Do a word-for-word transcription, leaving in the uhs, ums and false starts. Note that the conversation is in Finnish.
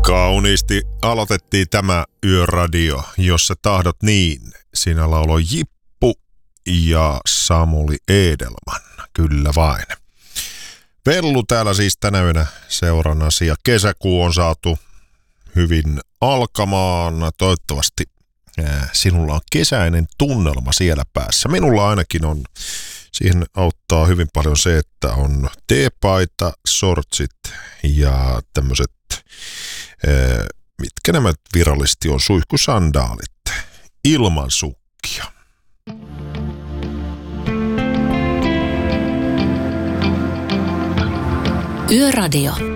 Kauniisti aloitettiin tämä yöradio, jos sä tahdot niin. Siinä lauloi Jippu ja Samuli Edelman, kyllä vain. Vellu täällä siis tänä yönä seurannasi ja kesäkuu on saatu hyvin alkamaan. Toivottavasti ää, sinulla on kesäinen tunnelma siellä päässä. Minulla ainakin on. Siihen auttaa hyvin paljon se, että on teepaita, sortsit ja tämmöiset, ää, mitkä nämä virallisesti on, suihkusandaalit, ilman sukkia. Yöradio.